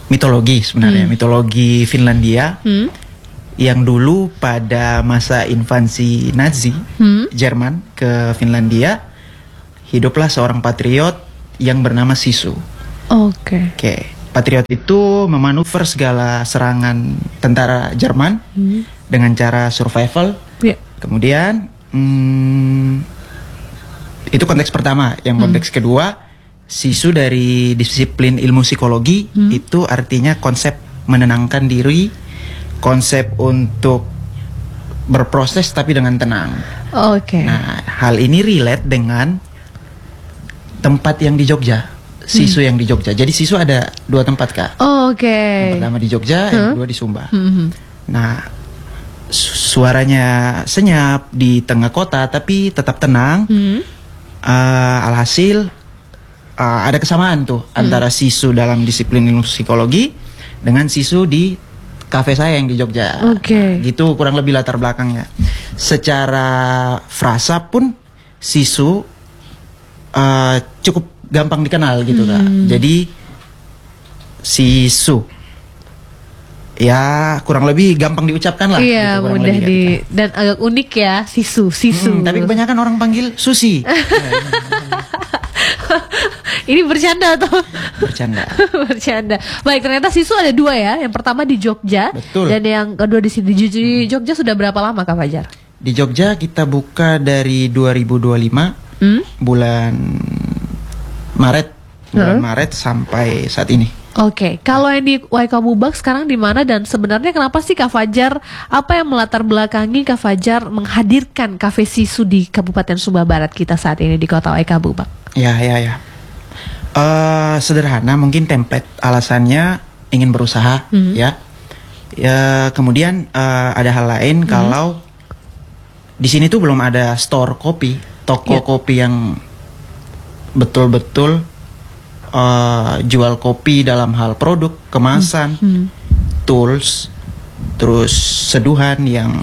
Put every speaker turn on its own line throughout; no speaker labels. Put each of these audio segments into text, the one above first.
mitologi sebenarnya, mitologi Finlandia. Yang dulu pada masa invasi Nazi Jerman ke Finlandia, hiduplah seorang patriot yang bernama Sisu. Oke. Patriot itu memanuver segala serangan tentara Jerman dengan cara survival. Kemudian itu konteks pertama. Yang konteks kedua, Sisu dari disiplin ilmu psikologi itu artinya konsep menenangkan diri, konsep untuk berproses tapi dengan tenang. Nah, hal ini relate dengan tempat yang di Jogja. Sisu yang di Jogja. Jadi Sisu ada 2 tempat, Kak. Yang pertama di Jogja, yang kedua di Sumba. Nah, suaranya senyap di tengah kota, tapi tetap tenang. Alhasil ada kesamaan tuh antara Sisu dalam disiplin ilmu psikologi dengan Sisu di kafe saya yang di Jogja. Gitu kurang lebih latar belakangnya. Secara frasa pun Sisu cukup gampang dikenal gitu, Kak. Jadi Sisu ya kurang lebih gampang diucapkan lah.
Iya,
gitu,
mudah dan agak unik ya, Sisu.
Tapi kebanyakan orang panggil Susi.
Ini bercanda atau?
Bercanda.
Baik, ternyata Sisu ada 2 ya. Yang pertama di Jogja.
Betul.
Dan yang kedua di sini. Di Jogja sudah berapa lama, Kak Fajar?
Di Jogja kita buka dari 2025 bulan Maret sampai saat ini.
Kalau yang di Waikabubak sekarang di mana, dan sebenarnya kenapa sih Kak Fajar, apa yang melatar belakangi Kak Fajar menghadirkan Cafe Sisu di Kabupaten Sumba Barat kita saat ini di Kota Waikabubak?
Ya. Sederhana, mungkin template alasannya ingin berusaha, ya. Kemudian ada hal lain, kalau di sini tuh belum ada store kopi, toko kopi yang betul-betul jual kopi dalam hal produk, kemasan, tools, terus seduhan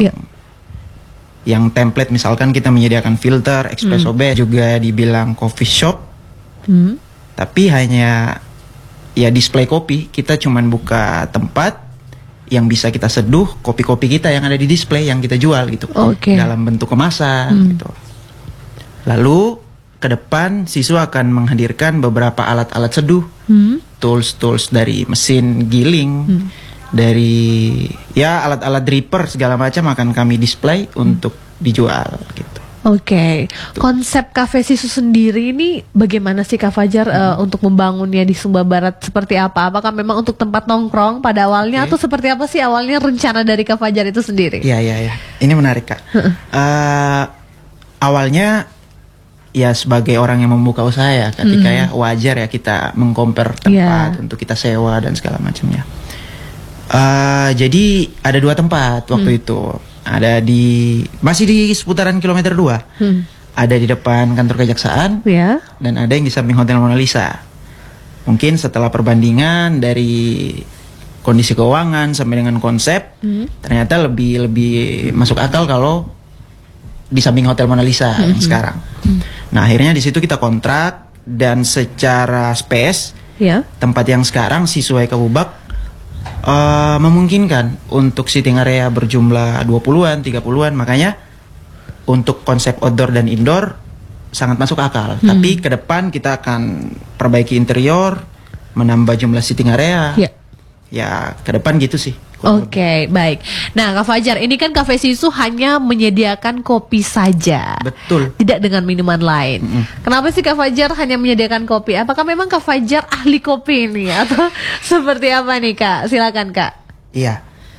yang template. Misalkan kita menyediakan filter, espresso base, juga dibilang coffee shop, tapi hanya ya display kopi. Kita cuman buka tempat yang bisa kita seduh kopi-kopi kita yang ada di display yang kita jual gitu, dalam bentuk kemasan gitu. Lalu ke depan Sisu akan menghadirkan beberapa alat-alat seduh, tools dari mesin giling, dari ya alat-alat dripper segala macam akan kami display untuk dijual gitu.
Konsep Cafe Sisu sendiri ini bagaimana sih Kak Fajar untuk membangunnya di Sumba Barat, seperti apa? Apakah memang untuk tempat nongkrong pada awalnya atau seperti apa sih awalnya rencana dari Kak Fajar itu sendiri?
Iya. Ini menarik, Kak. Awalnya ya sebagai orang yang membuka usaha ya, ketika ya wajar ya kita mengcompare tempat untuk kita sewa dan segala macamnya. Jadi ada 2 tempat waktu itu. Ada masih di seputaran kilometer 2. Ada di depan kantor kejaksaan, dan ada yang di samping Hotel Mona Lisa. Mungkin setelah perbandingan dari kondisi keuangan sampai dengan konsep, ternyata lebih masuk akal kalau di samping Hotel Mona Lisa yang sekarang. Nah, akhirnya di situ kita kontrak, dan secara space tempat yang sekarang Sisu Waikabubak memungkinkan untuk sitting area berjumlah 20-an, 30-an. Makanya untuk konsep outdoor dan indoor sangat masuk akal. Tapi ke depan kita akan perbaiki interior, menambah jumlah sitting area. Ya, ke depan gitu sih.
Baik. Nah, Kak Fajar, ini kan Cafe Sisu hanya menyediakan kopi saja.
Betul.
Tidak dengan minuman lain. Kenapa sih Kak Fajar hanya menyediakan kopi? Apakah memang Kak Fajar ahli kopi ini atau seperti apa nih, Kak? Silakan, Kak.
Iya.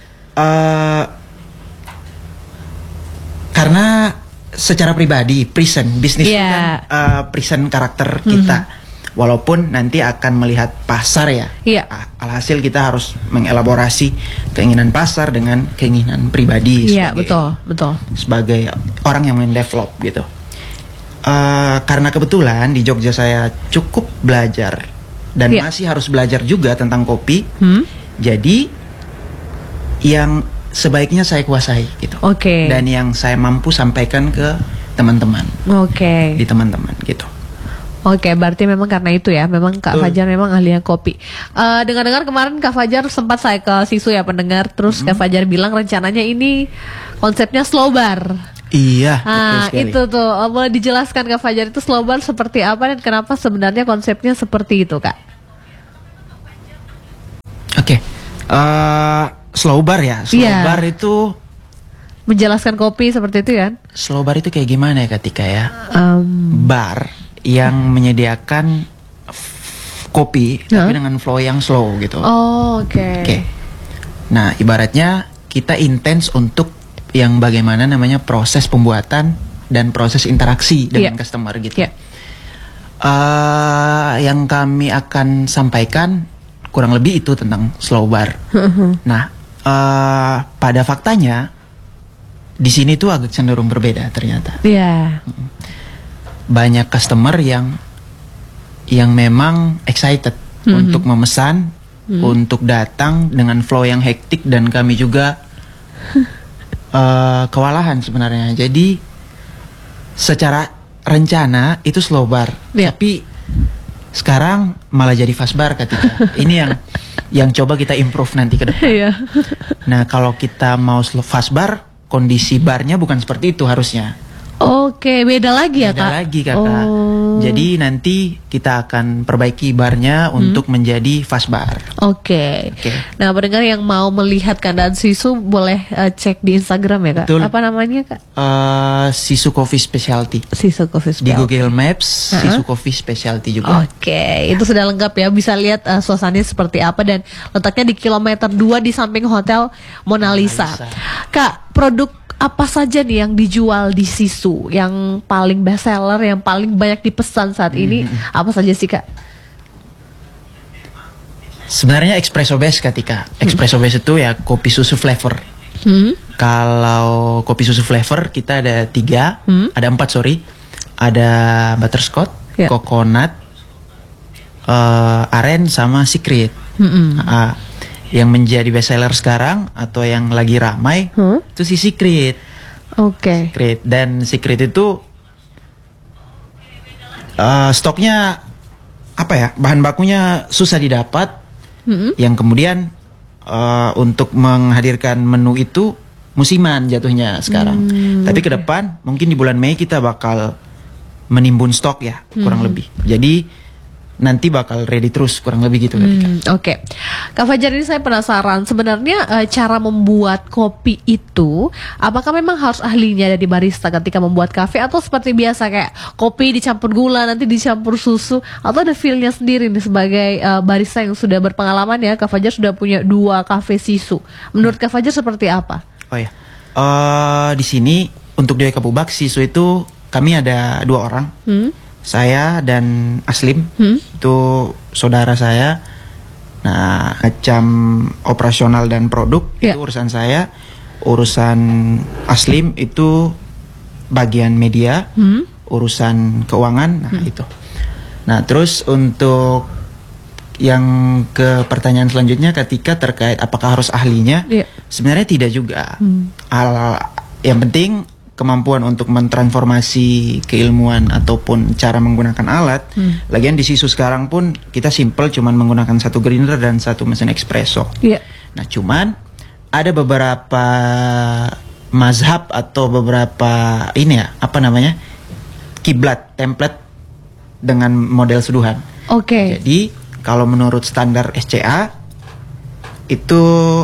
Karena secara pribadi, bisnis itu kan present karakter kita. Walaupun nanti akan melihat pasar ya. Alhasil kita harus mengelaborasi keinginan pasar dengan keinginan pribadi.
Betul.
Sebagai orang yang mendevelop gitu. Karena kebetulan di Jogja saya cukup belajar dan masih harus belajar juga tentang kopi. Jadi yang sebaiknya saya kuasai gitu. Dan yang saya mampu sampaikan ke teman-teman. Di teman-teman gitu.
Oke, berarti memang karena itu ya, memang Kak Fajar memang ahlinya kopi. Dengar-dengar kemarin Kak Fajar sempat saya ke Sisu ya pendengar, terus Kak Fajar bilang rencananya ini konsepnya slow bar.
Iya, betul
Ah,
sekali.
itu tuh boleh dijelaskan Kak Fajar itu slow bar seperti apa dan kenapa sebenarnya konsepnya seperti itu Kak?
Oke. Slow bar ya. Slow
Iya.
bar itu
Menjelaskan kopi seperti itu kan?
slow bar itu kayak gimana ya Ketika ya?
Em,
Bar yang menyediakan kopi tapi dengan flow yang slow gitu.
oh, oke.
Oke. Nah, ibaratnya kita intens untuk yang bagaimana namanya proses pembuatan dan proses interaksi dengan
Iya.
customer gitu.
Iya.
Yang kami akan sampaikan kurang lebih itu tentang slow bar. Nah, pada faktanya di sini tuh agak cenderung berbeda ternyata.
Iya.
Banyak customer yang memang excited untuk memesan, untuk datang dengan flow yang hektik dan kami juga kewalahan sebenarnya. Jadi secara rencana itu slow bar,
Iya.
tapi sekarang malah jadi fast bar Ketika. Ini yang coba kita improve nanti ke depan.
Iya.
Nah, kalau kita mau fast bar, kondisi barnya bukan seperti itu harusnya.
Oke, beda lagi ya
Beda
Kak?
lagi Kakak.
Oh.
Jadi nanti kita akan perbaiki barnya untuk menjadi fast bar.
Oke.
Oke.
Nah, pendengar yang mau melihat keadaan Sisu boleh cek di Instagram ya Kak?
Betul.
Apa namanya Kak?
Sisu Coffee Specialty.
Sisu Coffee
Di
Spell.
Google Maps, Sisu Coffee Specialty juga.
Oke, itu sudah lengkap ya. Bisa lihat suasananya seperti apa dan letaknya di kilometer 2 di samping Hotel Mona Lisa. Kak, produk apa saja nih yang dijual di Sisu yang paling best seller, yang paling banyak dipesan saat ini? Apa saja sih Kak?
Sebenarnya espresso base Ketika. Espresso base itu ya kopi susu flavor. Kalau kopi susu flavor kita ada 3, ada 4 sorry. Ada butterscotch,
Ya.
coconut, aren sama secret. Yang menjadi best seller sekarang atau yang lagi ramai itu si secret.
Oke.
Secret. Dan secret itu stoknya apa ya, bahan bakunya susah didapat. Yang kemudian untuk menghadirkan menu itu musiman jatuhnya sekarang. Tapi ke depan mungkin di bulan Mei kita bakal menimbun stok ya kurang lebih. Jadi nanti bakal ready terus kurang lebih gitu.
Oke. Kak Fajar, ini saya penasaran sebenarnya cara membuat kopi itu apakah memang harus ahlinya dari barista ketika membuat kafe atau seperti biasa kayak kopi dicampur gula nanti dicampur susu atau ada feel-nya sendiri nih sebagai barista yang sudah berpengalaman ya. Kak Fajar sudah punya 2 kafe Sisu. Menurut Kak Fajar seperti apa?
Oh ya. Di sini untuk di Kapubak Sisu itu kami ada 2 orang. Saya dan Aslim, itu saudara saya. Nah, macam operasional dan produk itu urusan saya. Urusan Aslim itu bagian media, urusan keuangan. Nah, itu. Nah, terus untuk yang ke pertanyaan selanjutnya Ketika terkait apakah harus ahlinya, sebenarnya tidak juga. Yang penting kemampuan untuk mentransformasi keilmuan ataupun cara menggunakan alat. Lagian di Sisu sekarang pun kita simple cuman menggunakan 1 grinder dan 1 mesin espresso. Nah, cuman ada beberapa mazhab atau beberapa ini ya, apa namanya? Kiblat, template dengan model seduhan.
Oke.
Jadi kalau menurut standar SCA itu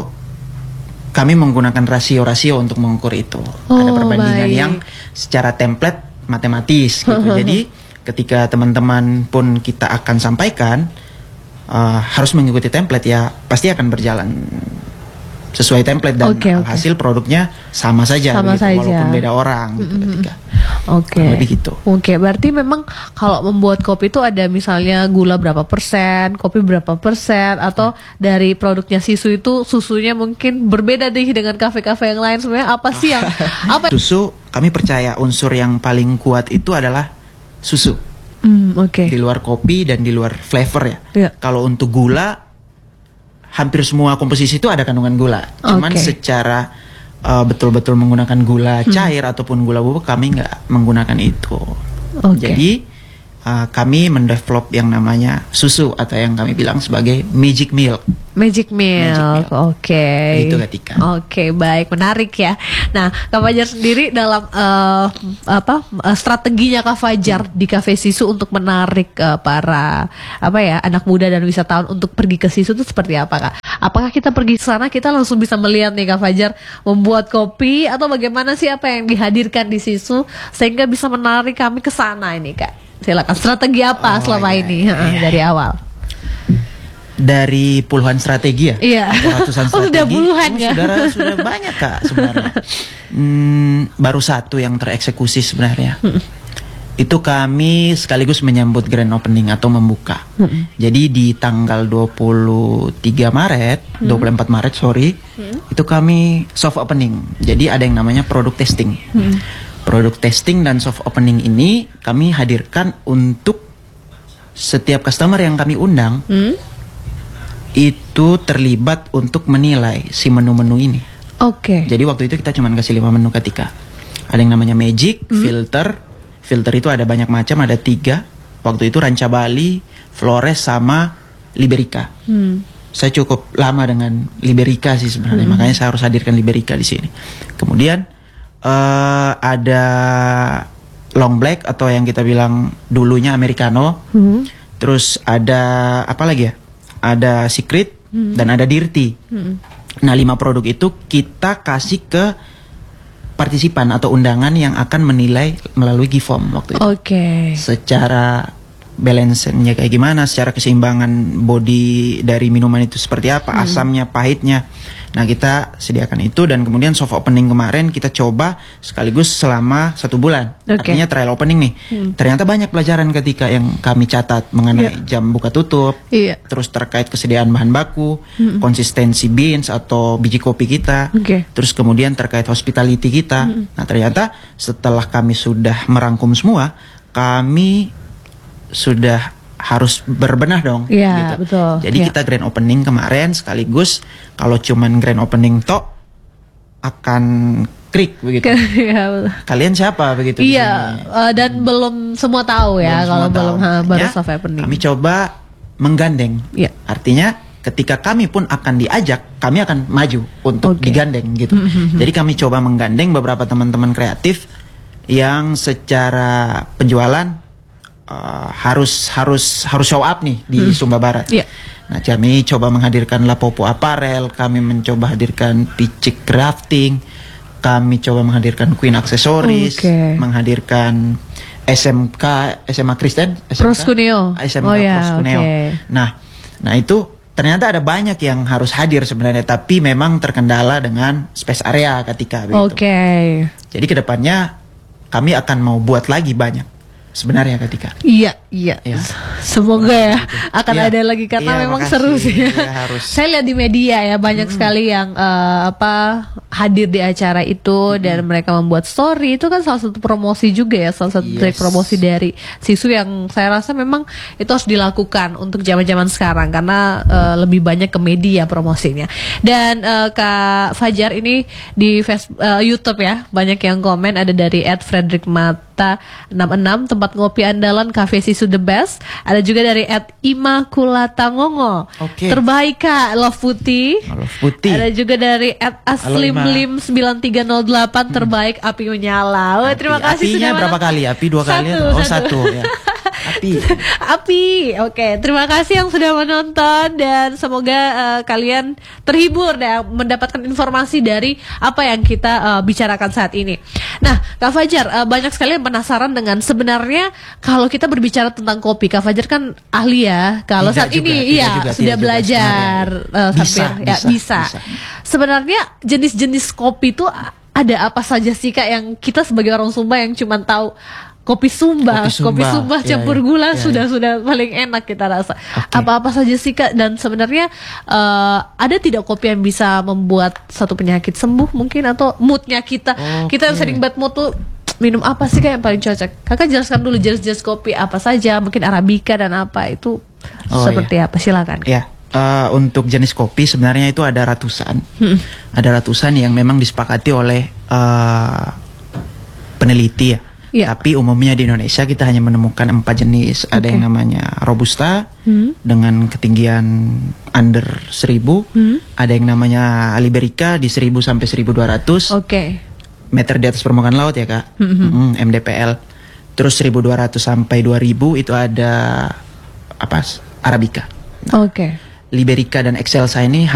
kami menggunakan rasio-rasio untuk mengukur itu. Ada perbandingan
baik.
yang secara template matematis gitu. Jadi ketika teman-teman pun kita akan sampaikan harus mengikuti template ya pasti akan berjalan sesuai template dan hasil produknya sama saja, walaupun beda orang gitu ketika. Lebih gitu.
Oke, berarti memang kalau membuat kopi itu ada misalnya gula berapa persen, kopi berapa persen, atau dari produknya Sisu itu susunya mungkin berbeda nih dengan kafe-kafe yang lain. Sebenarnya apa sih yang apa?
Susu, kami percaya unsur yang paling kuat itu adalah susu. Di luar kopi dan di luar flavor ya. Kalau untuk gula, hampir semua komposisi itu ada kandungan gula. Cuman secara betul-betul menggunakan gula cair ataupun gula bubuk kami nggak menggunakan itu. Jadi kami mendevelop yang namanya susu atau yang kami bilang sebagai Magic Milk.
Magic Milk, oke.
Itu ketika.
Oke, baik, menarik ya. Nah, Kak Fajar sendiri dalam strateginya Kak Fajar di Cafe Sisu untuk menarik para anak muda dan wisatawan untuk pergi ke Sisu itu seperti apa, Kak? Apakah kita pergi ke sana kita langsung bisa melihat nih Kak Fajar membuat kopi atau bagaimana sih apa yang dihadirkan di Sisu sehingga bisa menarik kami ke sana ini, Kak? Silakan, strategi apa selama ini dari awal?
Dari puluhan strategi ya?
Iya.
Ratusan strategi.
Sudah puluhan ya?
Sudah banyak Kak sebenarnya. Baru satu yang tereksekusi sebenarnya. Itu kami sekaligus menyambut grand opening atau membuka. Jadi di tanggal 24 Maret itu kami soft opening. Jadi ada yang namanya produk testing. Produk testing dan soft opening ini kami hadirkan untuk setiap customer yang kami undang. Itu terlibat untuk menilai si menu-menu ini.
Oke.
Jadi waktu itu kita cuma kasih 5 menu ketika. Ada yang namanya Magic, Filter. Filter itu ada banyak macam, ada 3. Waktu itu Ranca Bali, Flores sama Liberica. Saya cukup lama dengan Liberica sih sebenarnya, makanya saya harus hadirkan Liberica di sini. Kemudian ada Long Black atau yang kita bilang dulunya Americano. Terus ada apa lagi ya? Ada Secret dan ada Dirty. Nah 5 produk itu kita kasih ke partisipan atau undangan yang akan menilai melalui Givom waktu itu.
Oke.
Secara balance-nya kayak gimana, secara keseimbangan body dari minuman itu seperti apa, asamnya, pahitnya. Nah kita sediakan itu dan kemudian soft opening kemarin kita coba sekaligus selama 1 bulan. Artinya trial opening nih. Ternyata banyak pelajaran ketika yang kami catat mengenai jam buka tutup, terus terkait kesediaan bahan baku, konsistensi beans atau biji kopi kita, terus kemudian terkait hospitality kita. Nah ternyata setelah kami sudah merangkum semua, kami sudah harus berbenah dong.
Iya,
gitu.
betul.
Jadi kita grand opening kemarin sekaligus kalau cuman grand opening tok akan krik begitu. Kalian siapa begitu?
Iya, dan belum semua tahu ya kalau belum baru soft opening.
Kami coba menggandeng. Artinya ketika kami pun akan diajak, kami akan maju untuk digandeng gitu. Jadi kami coba menggandeng beberapa teman-teman kreatif yang secara penjualan harus show up nih di Sumba Barat. Nah, kami coba menghadirkan Lapopo Apparel, kami mencoba hadirkan Picik Crafting, kami coba menghadirkan Queen Accessories, menghadirkan SMA Kristen,
Proskuneo.
Proskuneo. Nah itu ternyata ada banyak yang harus hadir sebenarnya, tapi memang terkendala dengan space area ketika begitu. Jadi kedepannya kami akan mau buat lagi banyak. Sebenarnya ketika
semoga ya akan ada lagi karena memang seru sih. Saya lihat di media ya banyak sekali yang hadir di acara itu dan mereka membuat story. Itu kan salah satu promosi juga ya, salah satu trik promosi dari Sisu yang saya rasa memang itu harus dilakukan untuk zaman-zaman sekarang karena lebih banyak ke media promosinya. Dan Kak Fajar ini di YouTube ya banyak yang komen, ada dari @frederickmata66 tempat ngopi andalan Cafe Sisu the best. Ada juga dari @Immaculata_Ngongo terbaik Kak, Love Putih. Ada juga dari @aslimlim9308 terbaik api menyala. Terima kasih.
Apinya berapa kali? Api 2 kali? Satu ya. Api. Terima kasih yang sudah menonton dan semoga kalian terhibur dan mendapatkan informasi dari apa yang kita bicarakan saat ini. Nah, Kak Fajar, banyak sekali yang penasaran dengan sebenarnya kalau kita berbicara tentang kopi, Kak Fajar kan ahli ya. Kalau saat ini sudah belajar bisa. Sebenarnya jenis-jenis kopi itu ada apa saja sih Kak yang kita sebagai orang Sumba yang cuma tahu kopi Sumba campur gula sudah paling enak kita rasa. Apa-apa saja sih Kak, dan sebenarnya ada tidak kopi yang bisa membuat satu penyakit sembuh mungkin, atau moodnya kita yang sering bad mood tuh minum apa sih Kak yang paling cocok? Kakak jelaskan dulu jenis-jenis kopi apa saja, mungkin Arabica dan apa itu seperti apa, silakan. Untuk jenis kopi sebenarnya itu ada ratusan. Ada ratusan yang memang disepakati oleh peneliti ya.
Iya.
Tapi umumnya di Indonesia kita hanya menemukan 4 jenis. Ada
Oke.
yang namanya Robusta dengan ketinggian under 1000. Ada yang namanya Liberica di 1000 sampai 1200
Oke.
meter di atas permukaan laut ya Kak. MDPL. Terus 1200 sampai 2000 itu ada Arabica.
Oke.
Liberica dan Excelsa ini